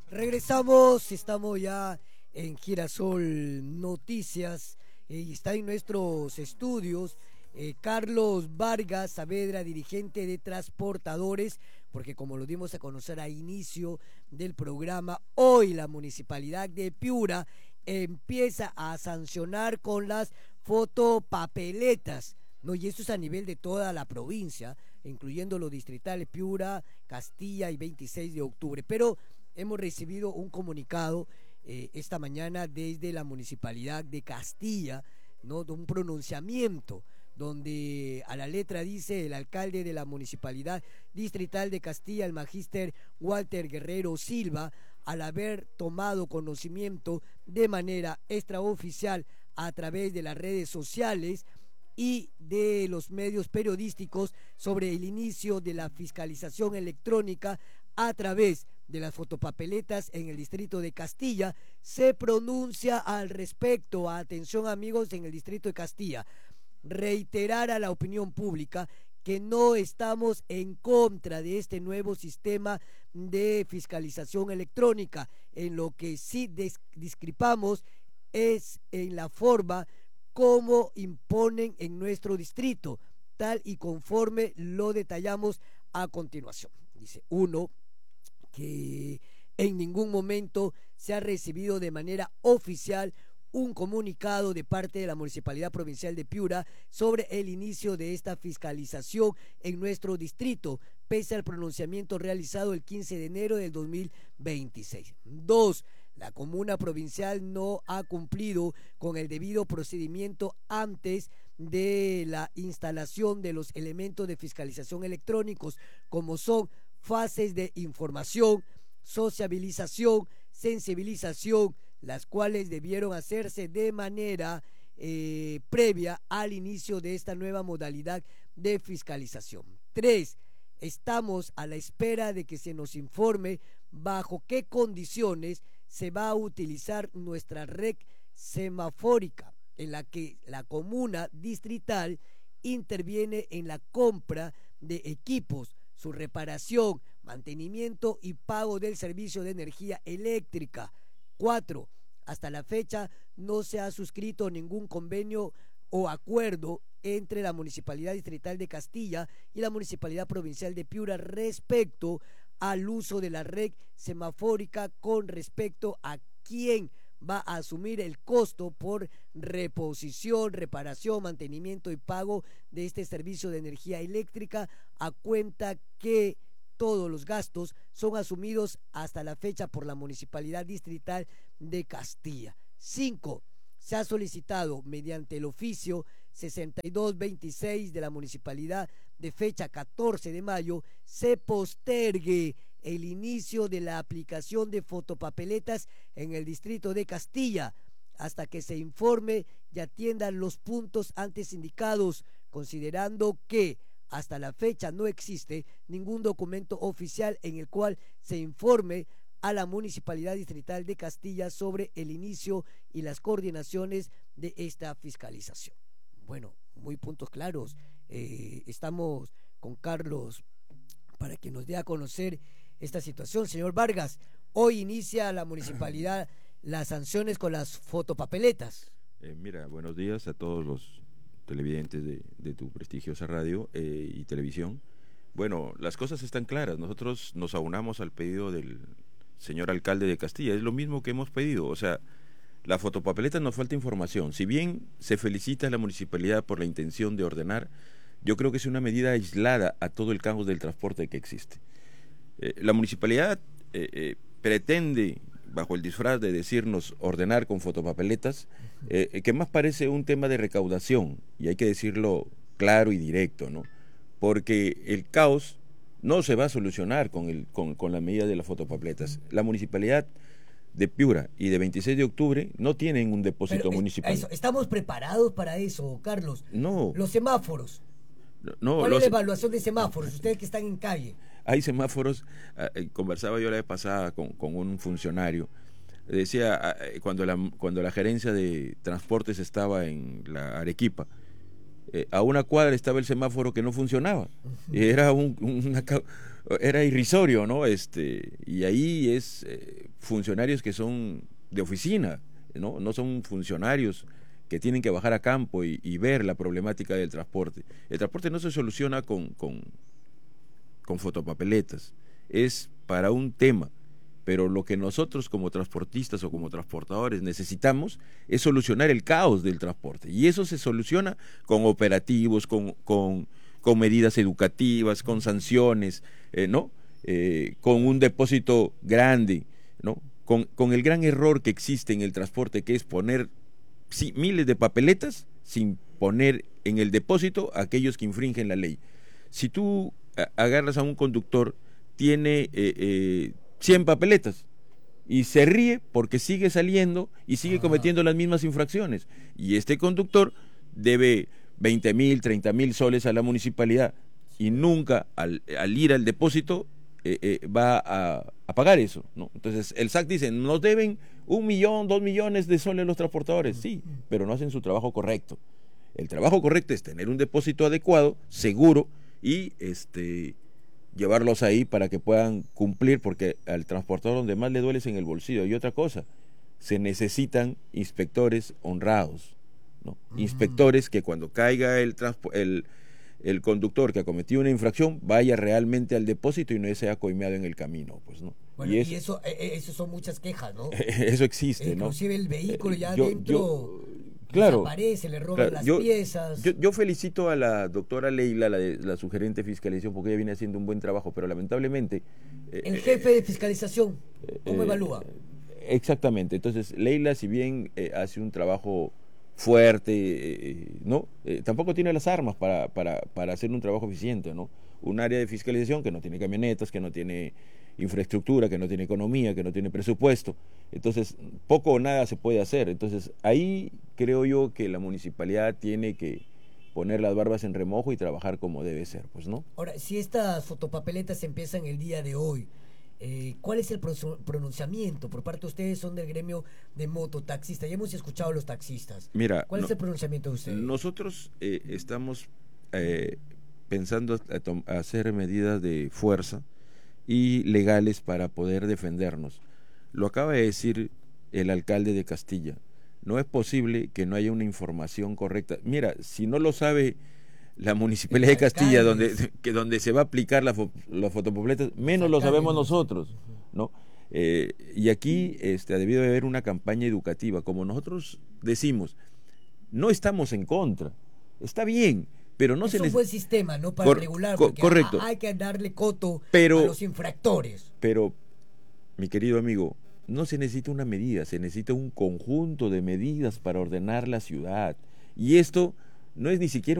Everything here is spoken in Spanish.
Regresamos, estamos ya en Girasol Noticias y está en nuestros estudios Carlos Vargas Saavedra, dirigente de transportadores, porque como lo dimos a conocer a inicio del programa, hoy la Municipalidad de Piura empieza a sancionar con las fotopapeletas, ¿no? Y esto es a nivel de toda la provincia, incluyendo los distritales Piura, Castilla y 26 de octubre, pero hemos recibido un comunicado esta mañana desde la Municipalidad de Castilla, ¿no? De un pronunciamiento donde a la letra dice el alcalde de la Municipalidad Distrital de Castilla, el magíster Walter Guerrero Silva, al haber tomado conocimiento de manera extraoficial a través de las redes sociales y de los medios periodísticos sobre el inicio de la fiscalización electrónica a través de las fotopapeletas en el distrito de Castilla, se pronuncia al respecto. Atención amigos en el distrito de Castilla, reiterar a la opinión pública que no estamos en contra de este nuevo sistema de fiscalización electrónica. En lo que sí discrepamos es en la forma como imponen en nuestro distrito, tal y conforme lo detallamos a continuación. Dice, uno, que en ningún momento se ha recibido de manera oficial un comunicado de parte de la Municipalidad Provincial de Piura sobre el inicio de esta fiscalización en nuestro distrito, pese al pronunciamiento realizado el 15 de enero del 2026. 2. La Comuna Provincial no ha cumplido con el debido procedimiento antes de la instalación de los elementos de fiscalización electrónicos, como son fases de información, sociabilización, sensibilización, las cuales debieron hacerse de manera previa al inicio de esta nueva modalidad de fiscalización. 3. Estamos a la espera de que se nos informe bajo qué condiciones se va a utilizar nuestra red semafórica, en la que la comuna distrital interviene en la compra de equipos, su reparación, mantenimiento y pago del servicio de energía eléctrica. 4. Hasta la fecha no se ha suscrito ningún convenio o acuerdo entre la Municipalidad Distrital de Castilla y la Municipalidad Provincial de Piura respecto al uso de la red semafórica, con respecto a quién va a asumir el costo por reposición, reparación, mantenimiento y pago de este servicio de energía eléctrica, a cuenta que todos los gastos son asumidos hasta la fecha por la Municipalidad Distrital de Castilla. 5. Se ha solicitado mediante el oficio 6226 de la Municipalidad de fecha 14 de mayo se postergue el inicio de la aplicación de fotopapeletas en el distrito de Castilla hasta que se informe y atiendan los puntos antes indicados, considerando que hasta la fecha no existe ningún documento oficial en el cual se informe a la Municipalidad Distrital de Castilla sobre el inicio y las coordinaciones de esta fiscalización. Bueno, muy puntos claros. Estamos con Carlos para que nos dé a conocer esta situación. Señor Vargas, hoy inicia la municipalidad las sanciones con las fotopapeletas. Mira, buenos días a todos los televidentes de tu prestigiosa radio y televisión. Bueno, las cosas están claras. Nosotros nos aunamos al pedido del señor alcalde de Castilla. Es lo mismo que hemos pedido. O sea, la fotopapeleta nos falta información. Si bien se felicita a la municipalidad por la intención de ordenar, yo creo que es una medida aislada a todo el caos del transporte que existe. La municipalidad pretende, bajo el disfraz de decirnos ordenar con fotopapeletas, que más parece un tema de recaudación, y hay que decirlo claro y directo, ¿no? Porque el caos no se va a solucionar con la medida de las fotopapeletas. La municipalidad de Piura y de 26 de octubre no tienen un depósito municipal. ¿Estamos preparados para eso, Carlos? No. Los semáforos. No, ¿Cuál es la evaluación de semáforos? Ustedes que están en calle. Hay semáforos. Conversaba yo la vez pasada con un funcionario. Decía, cuando la gerencia de transportes estaba en la Arequipa, a una cuadra estaba el semáforo que no funcionaba. Era era irrisorio, ¿no? Y ahí es funcionarios que son de oficina, no son funcionarios que tienen que bajar a campo y ver la problemática del transporte. El transporte no se soluciona con fotopapeletas, es para un tema, pero lo que nosotros como transportistas o como transportadores necesitamos es solucionar el caos del transporte, y eso se soluciona con operativos, con medidas educativas, con sanciones, con un depósito grande, ¿no? Con el gran error que existe en el transporte, que es poner miles de papeletas sin poner en el depósito a aquellos que infringen la ley. Si tú agarras a un conductor, tiene 100 papeletas y se ríe porque sigue saliendo y sigue cometiendo las mismas infracciones, y este conductor debe 20.000, 30.000 soles a la municipalidad, y nunca al ir al depósito va a pagar eso, ¿no? Entonces el SAC dice, nos deben 1 millón, 2 millones de soles los transportadores, sí, pero no hacen su trabajo correcto. El trabajo correcto es tener un depósito adecuado, seguro, y llevarlos ahí para que puedan cumplir, porque al transportador donde más le duele es en el bolsillo. Y otra cosa, se necesitan inspectores honrados, ¿no? Inspectores que cuando caiga el conductor que ha cometido una infracción vaya realmente al depósito y no sea coimeado en el camino, pues, ¿no? Bueno, y eso son muchas quejas, ¿no? Eso existe, ¿no? Inclusive el vehículo ya dentro claro, desaparece, le roban las piezas. Yo felicito a la doctora Leila, la sugerente de fiscalización, porque ella viene haciendo un buen trabajo, pero lamentablemente... el jefe de fiscalización, ¿cómo evalúa? Exactamente. Entonces, Leila, si bien hace un trabajo fuerte, tampoco tiene las armas para hacer un trabajo eficiente, ¿no? Un área de fiscalización que no tiene camionetas, que no tiene infraestructura, que no tiene economía, que no tiene presupuesto. Entonces, poco o nada se puede hacer. Entonces, ahí creo yo que la municipalidad tiene que poner las barbas en remojo y trabajar como debe ser, pues, ¿no? Ahora, si estas fotopapeletas empiezan el día de hoy, ¿cuál es el pronunciamiento por parte de ustedes? Son del gremio de mototaxistas, ya hemos escuchado a los taxistas. Mira, ¿cuál es el pronunciamiento de ustedes? Nosotros estamos pensando a hacer medidas de fuerza y legales para poder defendernos. Lo acaba de decir el alcalde de Castilla. No es posible que no haya una información correcta. Mira, si no lo sabe la Municipalidad de Castilla, donde se va a aplicar las fotopapeletas, menos lo sabemos nosotros, ¿no? Y aquí ha debido de haber una campaña educativa. Como nosotros decimos, no estamos en contra, está bien, pero no es un buen sistema, ¿no? Para regular, porque correcto. Hay que darle coto a los infractores. Pero, mi querido amigo, no se necesita una medida, se necesita un conjunto de medidas para ordenar la ciudad. Y esto no es ni siquiera